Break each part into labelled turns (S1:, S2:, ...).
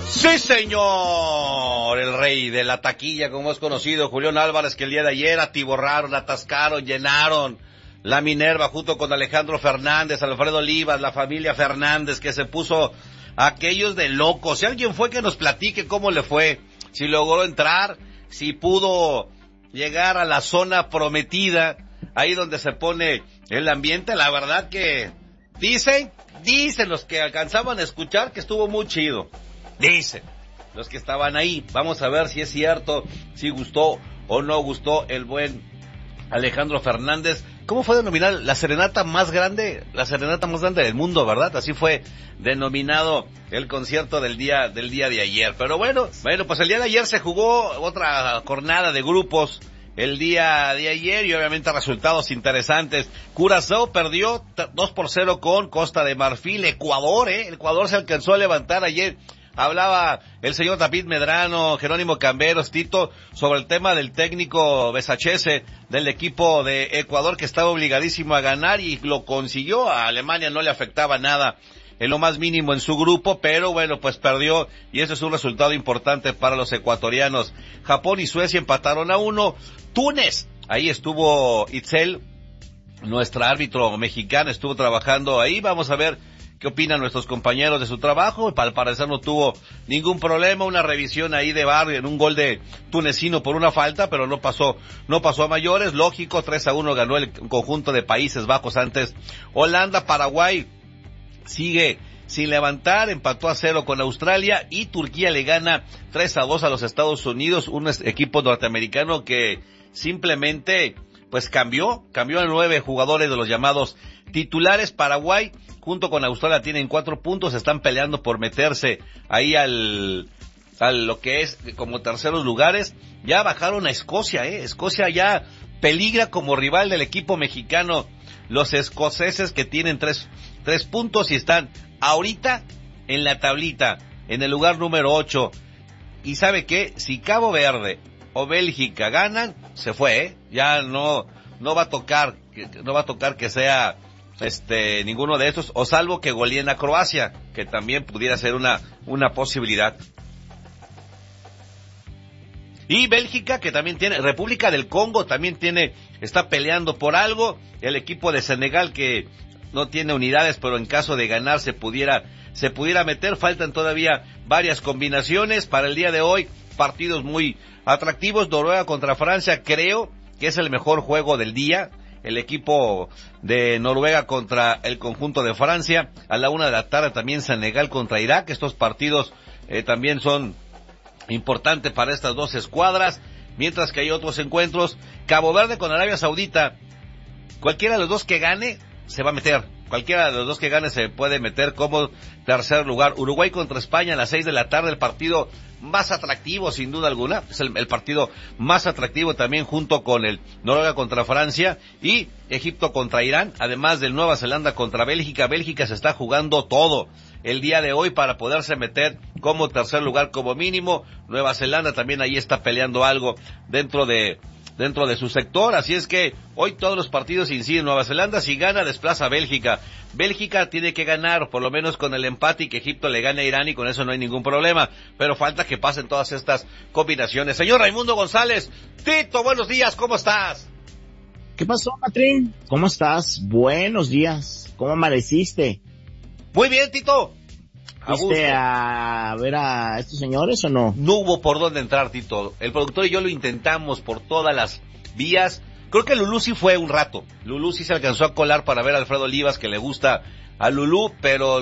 S1: Sí, señor, el rey de la taquilla, como es conocido, Julián Álvarez, que el día de ayer atiborraron, atascaron, llenaron la Minerva junto con Alejandro Fernández, Alfredo Olivas, la familia Fernández, que se puso a aquellos de locos. Si alguien fue, que nos platique cómo le fue, si logró entrar, si pudo llegar a la zona prometida, ahí donde se pone el ambiente. La verdad que dicen los que alcanzaban a escuchar que estuvo muy chido. Dicen los que estaban ahí. Vamos a ver si es cierto, si gustó o no gustó el buen Alejandro Fernández. ¿Cómo fue denominada? La serenata más grande del mundo, ¿verdad? Así fue denominado el concierto del día de ayer. Pero bueno, pues el día de ayer se jugó otra jornada de grupos el día de ayer y obviamente resultados interesantes. Curazao perdió 2-0 con Costa de Marfil. Ecuador se alcanzó a levantar ayer. Hablaba el señor David Medrano, Jerónimo Camberos, Tito, sobre el tema del técnico Besachese del equipo de Ecuador, que estaba obligadísimo a ganar y lo consiguió. A Alemania no le afectaba nada en lo más mínimo en su grupo, pero bueno, pues perdió y eso es un resultado importante para los ecuatorianos. Japón y Suecia empataron a 1. Túnez, ahí estuvo Itzel, nuestra árbitro mexicana, estuvo trabajando ahí. Vamos a ver qué opinan nuestros compañeros de su trabajo. Al parecer no tuvo ningún problema, una revisión ahí de VAR en un gol de tunecino por una falta, pero no pasó a mayores. Lógico, 3-1 ganó el conjunto de Países Bajos antes Holanda. Paraguay sigue sin levantar, empató a 0 con Australia y Turquía le gana 3-2 a los Estados Unidos, un equipo norteamericano que simplemente pues cambió a 9 jugadores de los llamados titulares. Paraguay junto con Australia tienen 4 puntos, están peleando por meterse ahí al lo que es como terceros lugares. Ya bajaron a Escocia, Escocia ya peligra como rival del equipo mexicano. Los escoceses que tienen 3 puntos y están ahorita en la tablita, en el lugar número 8. Y ¿sabe qué? Si Cabo Verde o Bélgica ganan, se fue, ya no va a tocar que sea ninguno de estos, o salvo que goleen a Croacia, que también pudiera ser una posibilidad. Y Bélgica, que también tiene, República del Congo también está peleando por algo. El equipo de Senegal, que no tiene unidades, pero en caso de ganar se pudiera meter. Faltan todavía varias combinaciones para el día de hoy, partidos muy atractivos. Noruega contra Francia, creo que es el mejor juego del día. El equipo de Noruega contra el conjunto de Francia. A la 1:00 p.m. también Senegal contra Irak. Estos partidos también son importantes para estas dos escuadras. Mientras que hay otros encuentros. Cabo Verde con Arabia Saudita. Cualquiera de los dos que gane se va a meter. Cualquiera de los dos que gane se puede meter como tercer lugar. Uruguay contra España a las 6:00 p.m. El partido más atractivo, sin duda alguna. Es el partido más atractivo también, junto con el Noruega contra Francia y Egipto contra Irán. Además del Nueva Zelanda contra Bélgica. Bélgica se está jugando todo el día de hoy para poderse meter como tercer lugar como mínimo. Nueva Zelanda también ahí está peleando algo dentro de su sector, así es que hoy todos los partidos inciden. Nueva Zelanda, si gana, desplaza a Bélgica. Bélgica tiene que ganar, por lo menos con el empate, y que Egipto le gane a Irán, y con eso no hay ningún problema, pero falta que pasen todas estas combinaciones. Señor Raimundo González, Tito, buenos días, ¿cómo estás?
S2: ¿Qué pasó, Matrín? ¿Cómo estás? Buenos días, ¿cómo amaneciste?
S1: Muy bien, Tito.
S2: ¿Fuiste a ver a estos señores o no?
S1: No hubo por dónde entrar, Tito. El productor y yo lo intentamos por todas las vías. Creo que Lulú sí fue un rato. Lulú sí se alcanzó a colar para ver a Alfredo Olivas, que le gusta a Lulú, pero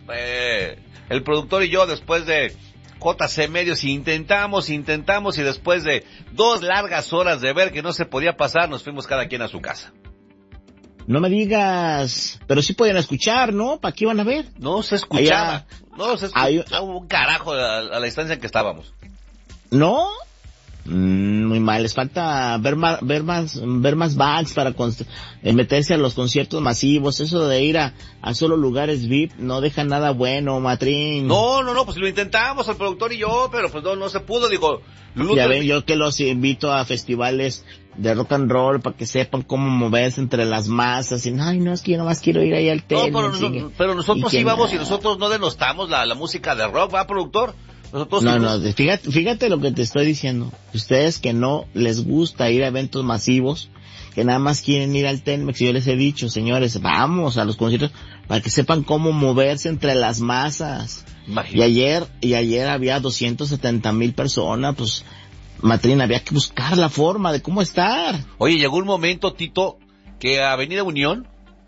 S1: el productor y yo, después de JC Medios, intentamos, y después de 2 largas horas de ver que no se podía pasar, nos fuimos cada quien a su casa.
S2: No me digas, pero sí podían escuchar, ¿no? ¿Para qué iban a ver?
S1: No se escuchaba, un carajo a la distancia en que estábamos.
S2: ¿No? Muy mal, les falta ver más bands para meterse a los conciertos masivos. Eso de ir a solo lugares VIP no deja nada bueno, Matrín.
S1: No, pues lo intentamos el productor y yo, pero pues no se pudo, digo.
S2: Ya ven, yo que los invito a festivales de rock and roll para que sepan cómo moverse entre las masas, y ay, no, es que yo nomás quiero ir ahí al
S1: Telmex. No, pero nosotros sí vamos, y nosotros no denostamos la música de rock, ¿va, productor? Nosotros
S2: fíjate lo que te estoy diciendo. Ustedes que no les gusta ir a eventos masivos, que nada más quieren ir al Telmex, yo les he dicho, señores, vamos a los conciertos para que sepan cómo moverse entre las masas.
S1: Imagínate.
S2: Y ayer había 270,000 personas, pues, Matrín, había que buscar la forma de cómo estar.
S1: Oye, llegó un momento, Tito, que Avenida Unión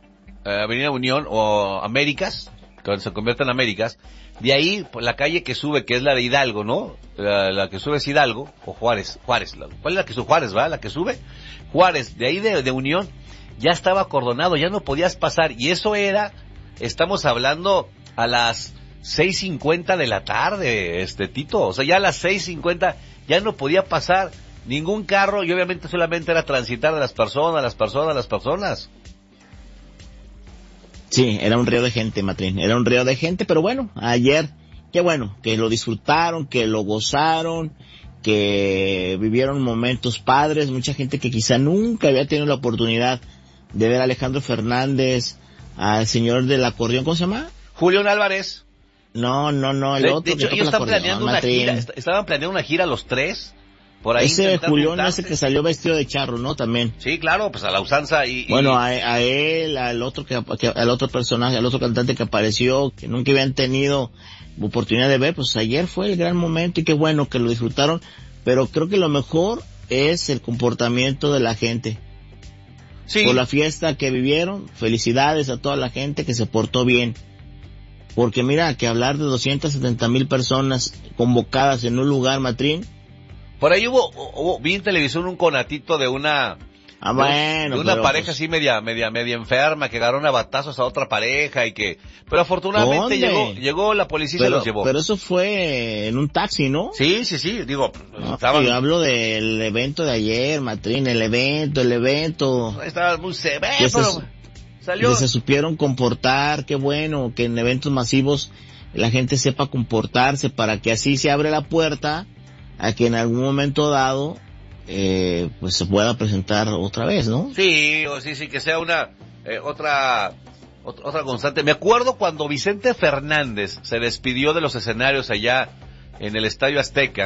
S1: o Américas, cuando se convierte en Américas, de ahí, por la calle que sube, que es la de Hidalgo, ¿no? La que sube es Hidalgo, o Juárez. ¿Cuál es la que sube? Juárez, ¿va? La que sube. Juárez, de ahí de Unión, ya estaba acordonado, ya no podías pasar, y eso estamos hablando a las 6:50 de la tarde, Tito, o sea, ya a las 6:50 ya no podía pasar ningún carro, y obviamente solamente era transitar de las personas.
S2: Sí, era un río de gente, Matrín, era un río de gente, pero bueno, ayer, qué bueno, que lo disfrutaron, que lo gozaron, que vivieron momentos padres, mucha gente que quizá nunca había tenido la oportunidad de ver a Alejandro Fernández, al señor del acordeón, ¿cómo se llama?
S1: Julián Álvarez.
S2: No, el otro.
S1: De hecho, ellos estaban planeando una gira los tres. Por ahí
S2: ese Julián, ese que salió vestido de charro, ¿no? También.
S1: Sí, claro, pues a la usanza
S2: Bueno, a él, al otro al otro personaje, al otro cantante que apareció, que nunca habían tenido oportunidad de ver, pues ayer fue el gran momento y qué bueno que lo disfrutaron, pero creo que lo mejor es el comportamiento de la gente.
S1: Sí.
S2: Por la fiesta que vivieron, felicidades a toda la gente que se portó bien. Porque mira, que hablar de 270,000 personas convocadas en un lugar, Matrín.
S1: Por ahí vi en televisión un conatito de una pareja así media enferma que agarró a batazos a otra pareja pero afortunadamente llegó la policía y se los llevó.
S2: Pero eso fue en un taxi, ¿no?
S1: Sí, digo,
S2: yo hablo del evento de ayer, Matrín, el evento.
S1: Estaba muy severo, pero salió.
S2: Que se supieron comportar, qué bueno, que en eventos masivos la gente sepa comportarse para que así se abre la puerta a que en algún momento dado pues se pueda presentar otra vez, ¿no?
S1: Sí, que sea una otra constante. Me acuerdo cuando Vicente Fernández se despidió de los escenarios allá en el Estadio Azteca,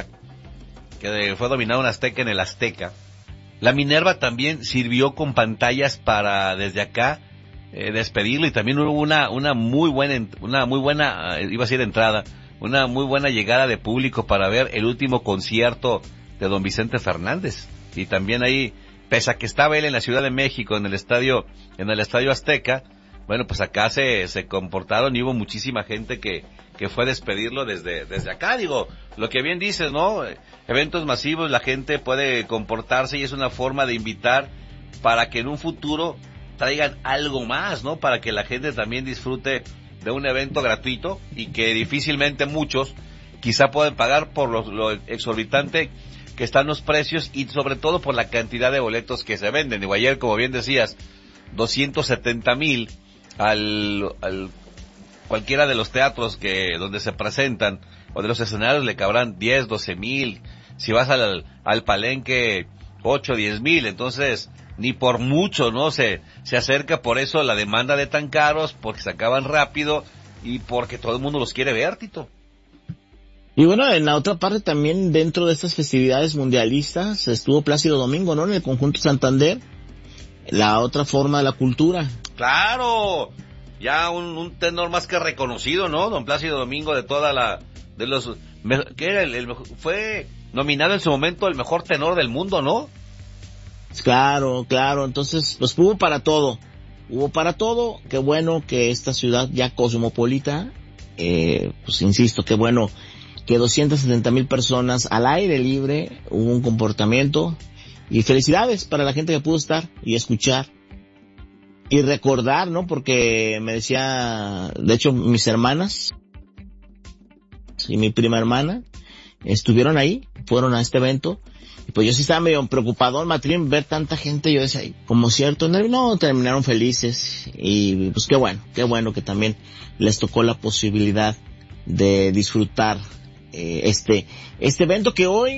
S1: que fue dominado un Azteca en el Azteca. La Minerva también sirvió con pantallas para desde acá despedirlo, y también hubo una muy buena iba a decir entrada, una muy buena llegada de público para ver el último concierto de don Vicente Fernández. Y también ahí, pese a que estaba él en la Ciudad de México, en el estadio Azteca, bueno, pues acá se comportaron y hubo muchísima gente que fue a despedirlo desde acá. Digo, lo que bien dices, ¿no? Eventos masivos, la gente puede comportarse y es una forma de invitar para que en un futuro traigan algo más, ¿no? Para que la gente también disfrute de un evento gratuito y que difícilmente muchos quizá pueden pagar por lo exorbitante que están los precios y sobre todo por la cantidad de boletos que se venden. Digo, ayer, como bien decías, 270,000 al cualquiera de los teatros donde se presentan o de los escenarios le cabrán 10, 12,000. Si vas al Palenque, 8, 10,000. Entonces, ni por mucho, ¿no? Se acerca por eso la demanda de tan caros, porque se acaban rápido y porque todo el mundo los quiere ver, Tito.
S2: Y bueno, en la otra parte también, dentro de estas festividades mundialistas, estuvo Plácido Domingo, ¿no? En el Conjunto Santander, la otra forma de la cultura.
S1: ¡Claro! Ya un tenor más que reconocido, ¿no? Don Plácido Domingo, que era fue nominado en su momento el mejor tenor del mundo, ¿no?
S2: Claro, entonces, pues hubo para todo, qué bueno que esta ciudad ya cosmopolita, pues insisto, qué bueno que 270,000 personas al aire libre, hubo un comportamiento, y felicidades para la gente que pudo estar y escuchar, y recordar, ¿no? Porque me decía, de hecho, mis hermanas, y mi prima hermana, estuvieron ahí, fueron a este evento, y pues yo sí estaba medio preocupado, Matrín, ver tanta gente. Yo decía, como cierto nervio, no, terminaron felices, y pues qué bueno que también les tocó la posibilidad de disfrutar este evento que hoy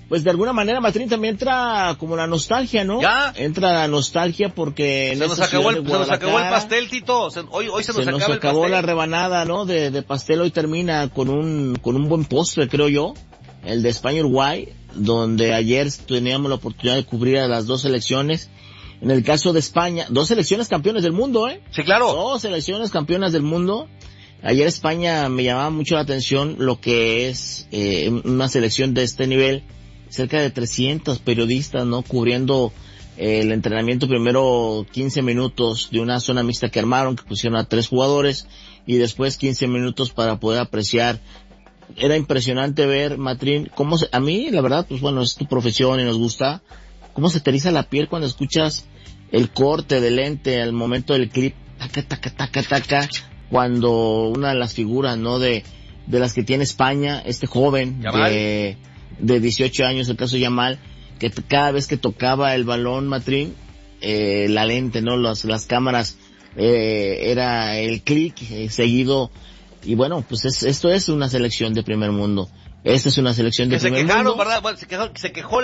S2: pues de alguna manera, Matrín, también entra como la nostalgia, ¿no?
S1: ¿Ya?
S2: Entra la nostalgia porque
S1: se nos acabó el pastel, Tito. Hoy se nos
S2: acabó la rebanada, ¿no? De pastel. Hoy termina con un buen postre, creo yo. El de España-Uruguay, donde ayer teníamos la oportunidad de cubrir a las dos selecciones. En el caso de España, 2 selecciones campeones del mundo, ¿eh?
S1: Sí, claro.
S2: 2 selecciones campeonas del mundo. Ayer España me llamaba mucho la atención lo que es una selección de este nivel. Cerca de 300 periodistas, ¿no? Cubriendo el entrenamiento, primero 15 minutos de una zona mixta que armaron, que pusieron a 3 jugadores, y después 15 minutos para poder apreciar. Era impresionante ver, Matrín, a mí, la verdad, pues bueno, es tu profesión y nos gusta, cómo se te eriza la piel cuando escuchas el corte del lente al momento del clip, taca, cuando una de las figuras, ¿no? De las que tiene España, este joven, de 18 años, el caso de Yamal, que cada vez que tocaba el balón, Matrín, la lente, ¿no? Las cámaras, era el clic seguido, y bueno, pues esto es una selección de primer mundo. Esta es una selección de primer mundo.
S1: ¿Verdad? Bueno, se quejó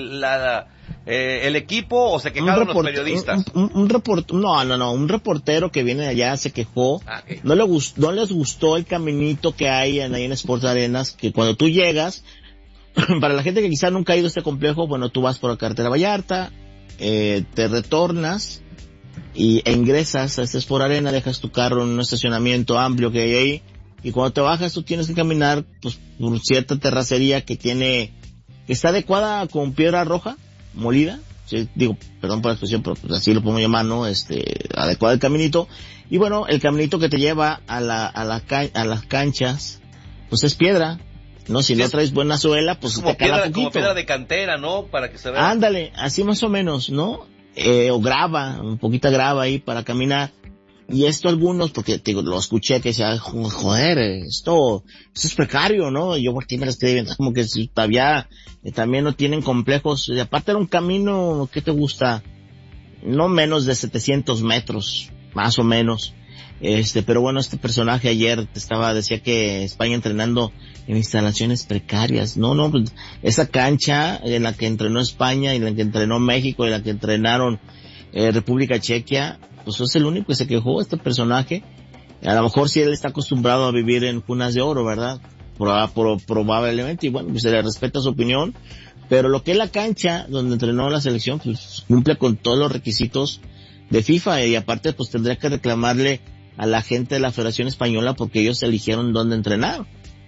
S1: el equipo, o se quejaron los periodistas.
S2: Un reportero que viene de allá se quejó. Okay. No les gustó el caminito que hay ahí en Sports Arenas, que cuando tú llegas, para la gente que quizá nunca ha ido a este complejo, bueno, tú vas por la carretera Vallarta, te retornas e ingresas a Sport Arena, dejas tu carro en un estacionamiento amplio que hay ahí, y cuando te bajas tú tienes que caminar, pues, por cierta terracería que está adecuada con piedra roja, molida, sí, digo, perdón por la expresión, pero pues así lo podemos llamar, ¿no? Adecuado el caminito, y bueno, el caminito que te lleva a las canchas, pues es piedra, ¿no? Si no traes buena suela, pues te cala poquito.
S1: Como piedra de cantera, ¿no? Para que se vea.
S2: Ándale, así más o menos, ¿no? O grava, un poquita grava ahí para caminar. Y esto algunos, porque lo escuché que decía, joder, esto es precario, ¿no? Y yo por ti me lo estoy viendo, como que si todavía también no tienen complejos. Y aparte era un camino, ¿qué te gusta? No menos de 700 metros, más o menos. Pero bueno, este personaje ayer decía que España entrenando en instalaciones precarias. No, pues esa cancha en la que entrenó España, y en la que entrenó México, y en la que entrenaron República Chequia, pues es el único que se quejó, este personaje. A lo mejor si él está acostumbrado a vivir en cunas de oro, ¿verdad? Probablemente, y bueno, pues se le respeta su opinión, pero lo que es la cancha donde entrenó la selección, pues cumple con todos los requisitos de FIFA, y aparte pues tendría que reclamarle a la gente de la Federación Española porque ellos eligieron dónde entrenar.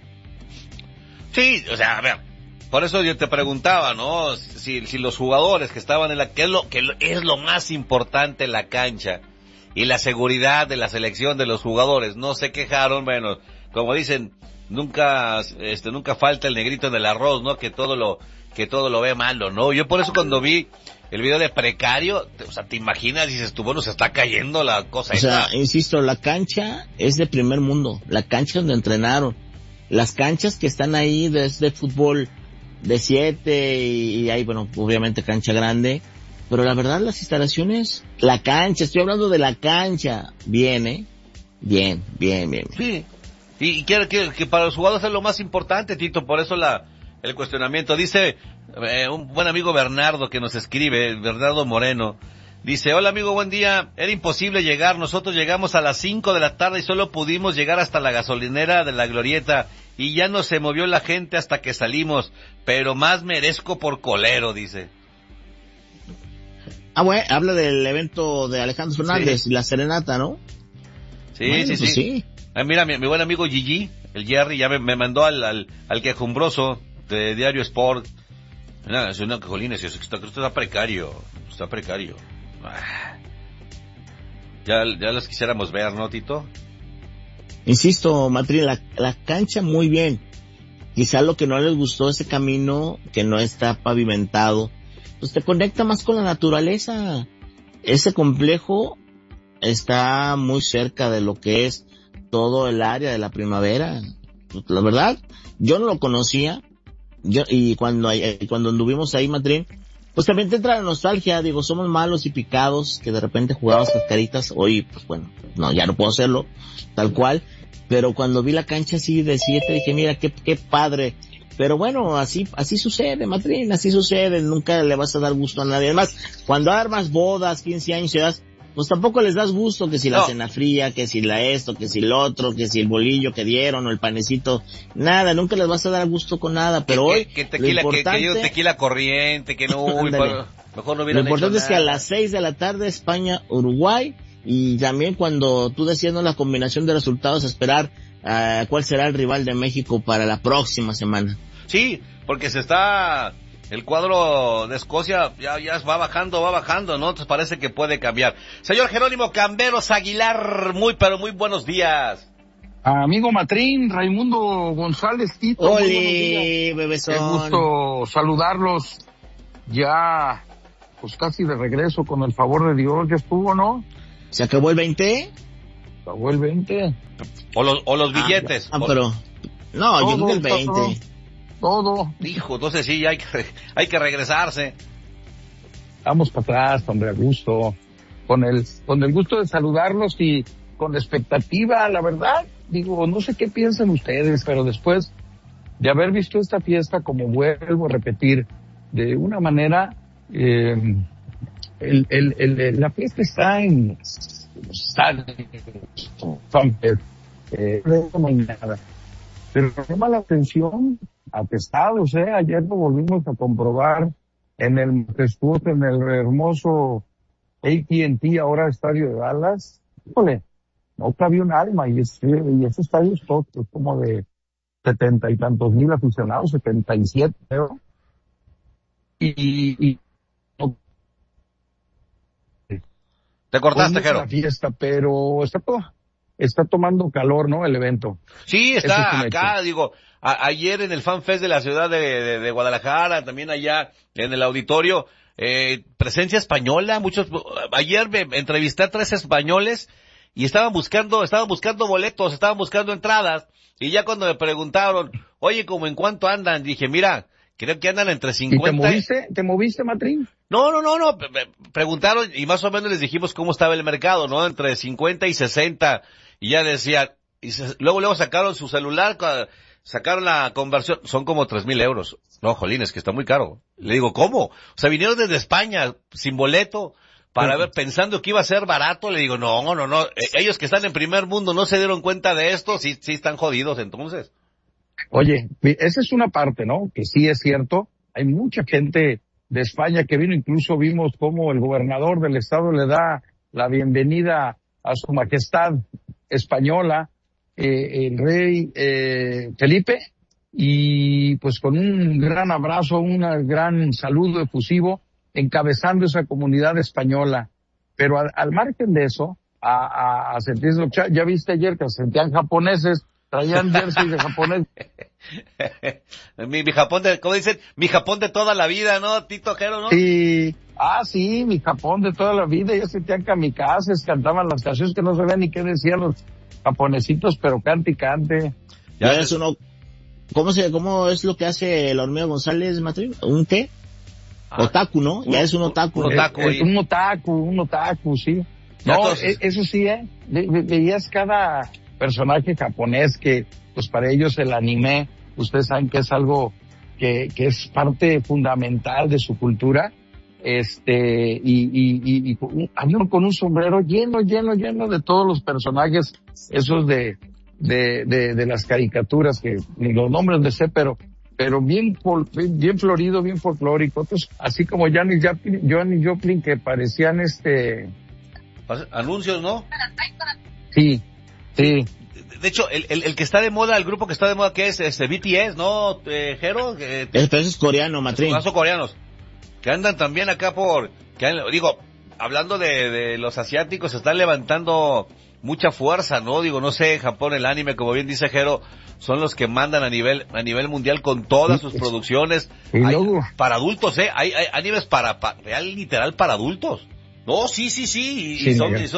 S1: Sí, o sea, a ver, por eso yo te preguntaba, ¿no? Si los jugadores que estaban que es lo más importante, la cancha y la seguridad de la selección de los jugadores, no se quejaron. Bueno, como dicen, nunca falta el negrito en el arroz, ¿no? Que todo lo ve malo, ¿no? Yo por eso cuando vi el video de precario, o sea, te imaginas, dices tú, bueno, se está cayendo la cosa.
S2: O sea, insisto, la cancha es de primer mundo, la cancha donde entrenaron. Las canchas que están ahí de fútbol de 7 y hay, bueno, obviamente cancha grande, pero la verdad las instalaciones, la cancha, estoy hablando de la cancha, bien.
S1: Sí, y quiero que para los jugadores es lo más importante, Tito, por eso el cuestionamiento. Dice un buen amigo Bernardo que nos escribe, Bernardo Moreno, dice: hola amigo, buen día, era imposible llegar, nosotros llegamos a las 5 de la tarde y solo pudimos llegar hasta la gasolinera de la Glorieta y ya no se movió la gente hasta que salimos, pero más merezco por colero, dice.
S2: Bueno, habla del evento de Alejandro Fernández, sí, la serenata, ¿no?
S1: Sí, bueno, sí. Mira, mi buen amigo Gigi, el Jerry, ya me mandó al quejumbroso de Diario Sport. Es una quejolina, esto está precario. Ya los quisiéramos ver, ¿no, Tito?
S2: Insisto, Matri, la cancha muy bien. Quizá lo que no les gustó ese camino, que no está pavimentado, pues te conecta más con la naturaleza. Ese complejo está muy cerca de lo que es todo el área de la Primavera. La verdad, yo no lo conocía. Y cuando anduvimos ahí, Matrín, pues también te entra la nostalgia. Digo, somos malos y picados, que de repente jugabas cascaritas. Hoy, pues bueno, no, ya no puedo hacerlo, tal cual. Pero cuando vi la cancha así de 7, dije, mira, qué padre. Pero bueno, así sucede, Matrín, así sucede, nunca le vas a dar gusto a nadie. Además, cuando armas bodas, 15 años y das, pues tampoco les das gusto, que si la cena fría, que si la esto, que si lo otro, que si el bolillo que dieron o el panecito, nada, nunca les vas a dar gusto con nada, pero hoy,
S1: que tequila,
S2: lo importante,
S1: que yo tequila corriente, que no, mejor no
S2: lo importante es que a
S1: nada.
S2: las 6 de la tarde España-Uruguay, y también cuando tú decidas la combinación de resultados, esperar cuál será el rival de México para la próxima semana.
S1: Sí, porque el cuadro de Escocia ya va bajando, ¿no? Entonces parece que puede cambiar. Señor Jerónimo Camberos Aguilar, pero muy buenos días.
S3: Amigo Matrín, Raimundo González, Tito.
S2: ¡Ole, bebezón!
S3: Qué gusto saludarlos. Ya, pues casi de regreso, con el favor de Dios, ya estuvo, ¿no?
S2: ¿Se acabó el 20?
S3: Acabó el 20.
S1: O los billetes.
S2: Pero, no, yo creo que el 20.
S3: Todo.
S1: Hijo, entonces sí, hay que regresarse.
S3: Vamos para atrás, hombre, a gusto. Con el gusto de saludarlos y con expectativa, la verdad. Digo, no sé qué piensan ustedes, pero después de haber visto esta fiesta, como vuelvo a repetir, de una manera, la fiesta está en no hay nada. Pero llama la atención, atestados, ayer lo volvimos a comprobar en el majestuoso, en el hermoso AT&T, ahora Estadio de Dallas. Híjole, no cabía un alma, y ese estadio es todo, es como de 70 y tantos mil aficionados, 77, creo. Y
S1: te cortaste, Jero.
S3: La fiesta, pero está tomando calor, ¿no? El evento.
S1: Sí, está acá, digo, ayer en el Fan Fest de la ciudad de Guadalajara, también allá en el auditorio, presencia española, ayer me entrevisté a 3 españoles y estaban buscando boletos, estaban buscando entradas, y ya cuando me preguntaron, oye, ¿cómo en cuánto andan? Dije, mira, creo que andan entre 50...
S3: ¿Y te moviste, Matrín?
S1: No, preguntaron y más o menos les dijimos cómo estaba el mercado, ¿no? Entre 50 y 60, y ya decían, luego sacaron su celular, sacaron la conversión, son como 3,000 euros. No, jolines, que está muy caro. Le digo, ¿cómo? O sea, vinieron desde España, sin boleto, para ver, pensando que iba a ser barato. Le digo, no, ellos que están en primer mundo no se dieron cuenta de esto, sí están jodidos entonces.
S3: Oye, esa es una parte, ¿no? Que sí es cierto, hay mucha gente de España que vino, incluso vimos cómo el gobernador del estado le da la bienvenida a su majestad española, el rey Felipe, y pues con un gran abrazo, un gran saludo efusivo, encabezando esa comunidad española. Pero al margen de eso, a sentirse, ya viste ayer que se sentían japoneses, traían jersey de japonés.
S1: mi Japón ¿cómo dicen? Mi Japón de toda la vida, ¿no, Tito Jero, no?
S3: Sí, sí, mi Japón de toda la vida, ya sentían kamikazes, cantaban las canciones que no sabían ni qué decían los japonesitos, pero cante y cante.
S2: Ya es uno, ¿cómo es lo que hace el Hormiga González, Matrín? ¿Un qué? Otaku, ¿no? Ya es un otaku.
S3: Un otaku, sí. No, eso sí, veías cada personaje japonés que, pues para ellos el anime, ustedes saben que es algo que es parte fundamental de su cultura, y había uno con un sombrero lleno de todos los personajes, esos de las caricaturas, que ni los nombres de sé, pero bien florido, bien folclórico. Entonces, así como Janis Joplin, que parecían
S1: anuncios, ¿no?
S3: Sí.
S1: De hecho, el que está de moda, el grupo que está de moda, que es BTS, ¿no, Jero?
S2: Eso es coreano, Matrín.
S1: Son coreanos, que andan también acá hablando de los asiáticos, se están levantando mucha fuerza, ¿no? Digo, no sé, Japón, el anime, como bien dice Jero, son los que mandan a nivel mundial con todas sus producciones. Para adultos, hay animes real, literal, para adultos. No, sí, y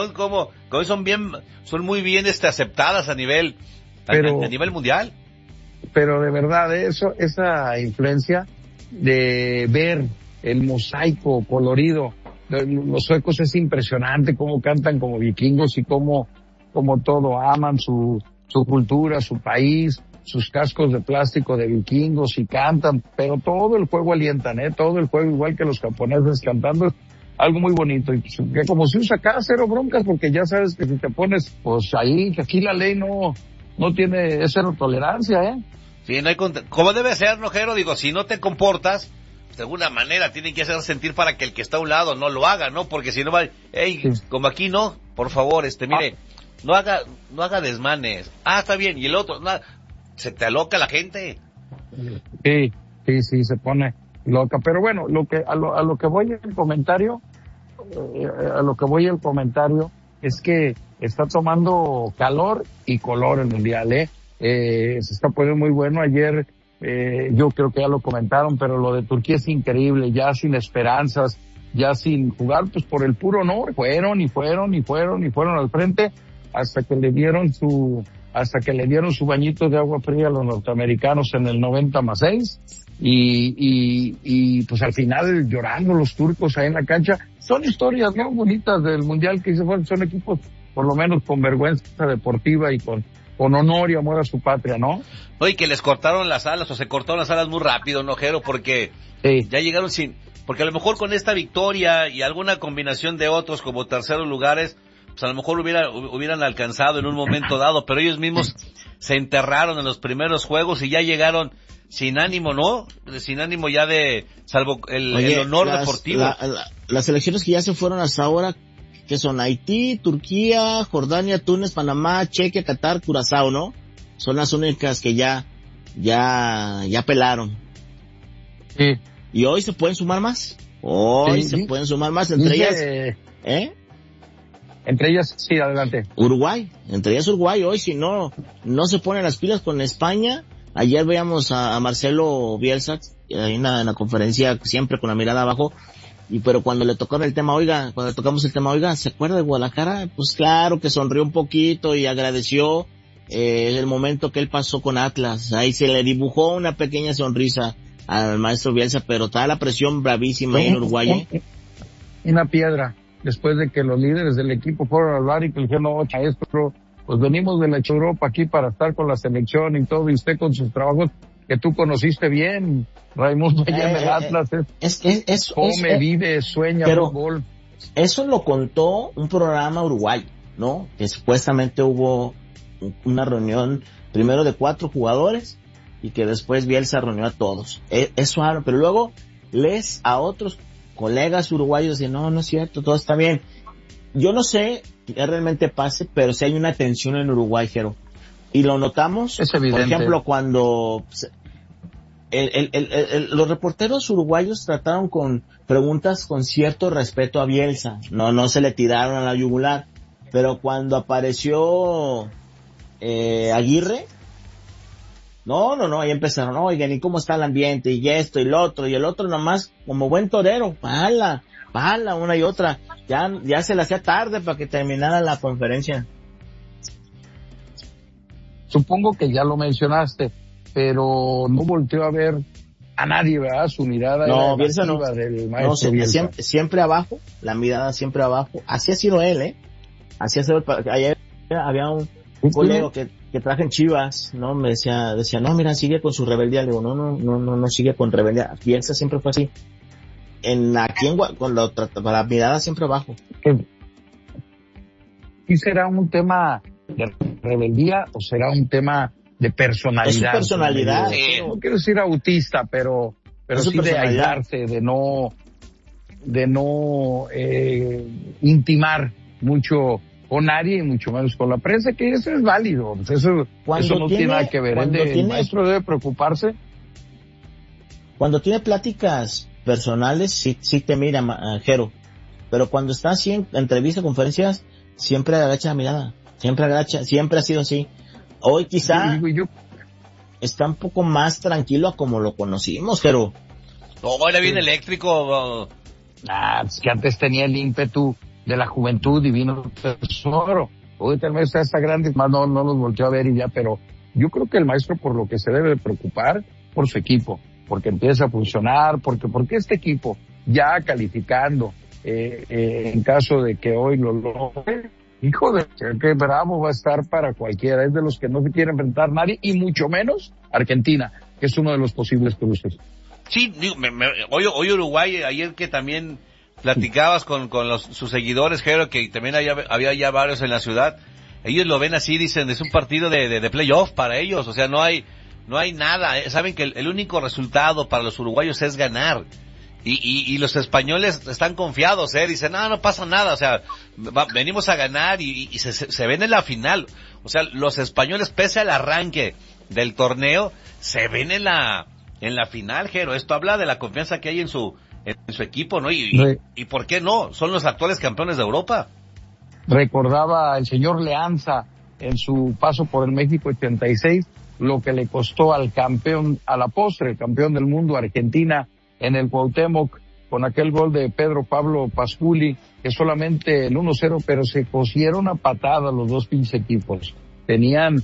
S1: son muy bien aceptadas a nivel mundial.
S3: Pero de verdad, esa influencia de ver el mosaico colorido, los suecos, es impresionante cómo cantan como vikingos y cómo todo aman su cultura, su país, sus cascos de plástico de vikingos y cantan, pero todo el juego alientan, todo el juego, igual que los japoneses cantando, algo muy bonito, y pues, que como se usa acá, cero broncas, porque ya sabes que si te pones, pues ahí, que aquí la ley no tiene, es cero tolerancia,
S1: Sí, no hay como debe ser, ¿no, Jero? Digo, si no te comportas, de alguna manera tienen que hacer sentir para que el que está a un lado no lo haga, ¿no? Porque si no va, hey, sí, como aquí no, por favor, mire, no haga desmanes. Está bien, y el otro, no, se te aloca la gente.
S3: Sí, se pone loca. Pero bueno, a lo que voy el comentario, es que está tomando calor y color el mundial, se está poniendo muy bueno. Ayer, yo creo que ya lo comentaron, pero lo de Turquía es increíble, ya sin esperanzas, ya sin jugar, pues por el puro honor, fueron al frente hasta que le dieron su bañito de agua fría a los norteamericanos en el 90+6, y pues al final llorando los turcos ahí en la cancha. Son historias muy bonitas del mundial que son equipos por lo menos con vergüenza deportiva y con honor y amor a su patria, ¿no?
S1: No, y que les cortaron las alas, o se cortaron las alas muy rápido, ¿no, Jero? Porque ya llegaron porque a lo mejor con esta victoria y alguna combinación de otros como terceros lugares, pues a lo mejor hubieran alcanzado en un momento dado, pero ellos mismos se enterraron en los primeros juegos y ya llegaron sin ánimo, ¿no? Sin ánimo ya salvo el honor deportivo.
S2: Las selecciones que ya se fueron hasta ahora, que son Haití, Turquía, Jordania, Túnez, Panamá, Chequia, Qatar, Curazao, ¿no? Son las únicas que ya pelaron.
S3: Sí.
S2: Y hoy se pueden sumar más. Pueden sumar más, entre ellas,
S3: Entre ellas, sí, adelante.
S2: Uruguay, hoy, si no se ponen las pilas con España. Ayer veíamos a Marcelo Bielsa en la conferencia, siempre con la mirada abajo, pero cuando le tocamos el tema, ¿se acuerda de Guadalajara? Pues claro que sonrió un poquito y agradeció el momento que él pasó con Atlas. Ahí se le dibujó una pequeña sonrisa al maestro Bielsa, pero está la presión bravísima ahí en Uruguay.
S3: Una piedra, después de que los líderes del equipo fueron al bar y que le dijeron, no, maestro, pues venimos de la Europa aquí para estar con la selección y todo, y usted con sus trabajos que tú conociste bien, Raimundo, allá en el Atlas, vive, sueña fútbol.
S2: Eso lo contó un programa uruguayo, ¿no? Que supuestamente hubo una reunión primero de 4 jugadores y que después Bielsa reunió a todos. Eso habla, pero luego lees a otros colegas uruguayos y no es cierto, todo está bien. Yo no sé qué realmente pase, pero sí hay una tensión en Uruguay, Jero. Y lo notamos,
S3: es evidente.
S2: Por ejemplo, cuando los reporteros uruguayos trataron con preguntas con cierto respeto a Bielsa, no se le tiraron a la yugular, pero cuando apareció Aguirre, no, ahí empezaron, oigan, ¿y cómo está el ambiente? Y esto y lo otro, y el otro nomás, como buen torero, pala, una y otra, ya se le hacía tarde para que terminara la conferencia.
S3: Supongo que ya lo mencionaste, pero no volteó a ver a nadie, ¿verdad? Su mirada
S2: no, Bielsa no,
S3: del maestro Bielsa.
S2: Siempre abajo, la mirada siempre abajo. Así ha sido él, Así ha sido. Ayer había un colega que traje en Chivas, ¿no? Me decía, no, mira, sigue con su rebeldía. Le digo, no sigue con rebeldía. Bielsa siempre fue así. Con la mirada siempre abajo.
S3: ¿Y será un tema de rebeldía o será un tema de personalidad?
S2: Es su personalidad.
S3: Sí. No quiero decir autista, pero sí de aislarse, de no intimar mucho con nadie y mucho menos con la prensa, que eso es válido. Eso no tiene nada que ver. El maestro debe preocuparse.
S2: Cuando tiene pláticas personales, sí te mira, Jero. Pero cuando está así en entrevistas, conferencias, siempre agacha la mirada. Siempre ha sido así. Hoy quizá está un poco más tranquilo a como lo conocimos, pero...
S1: No, era bien eléctrico.
S3: Es que antes tenía el ímpetu de la juventud y vino tesoro. Hoy tal vez está grande, más no los volteó a ver y ya, pero yo creo que el maestro por lo que se debe preocupar, por su equipo, porque empieza a funcionar, porque este equipo ya calificando, en caso de que hoy lo logre, hijo de qué bravo va a estar para cualquiera. Es de los que no se quiere enfrentar nadie, y mucho menos Argentina, que es uno de los posibles cruces.
S1: Sí, digo, hoy Uruguay, ayer que también platicabas con sus seguidores, Jero, que también había ya varios en la ciudad, ellos lo ven así, dicen, es un partido de playoff para ellos, o sea, no hay nada, saben que el único resultado para los uruguayos es ganar. Y los españoles están confiados, dicen, no pasa nada, o sea, venimos a ganar y se ven en la final. O sea, los españoles, pese al arranque del torneo, se ven en la final, Jero. Esto habla de la confianza que hay en su equipo, ¿no? Y ¿por qué no? Son los actuales campeones de Europa.
S3: Recordaba el señor Leanza en su paso por el México 86, lo que le costó al campeón, a la postre, el campeón del mundo, Argentina, en el Cuauhtémoc, con aquel gol de Pedro Pablo Pasculi, que solamente el 1-0, pero se cosieron a patadas los dos pinches equipos. Tenían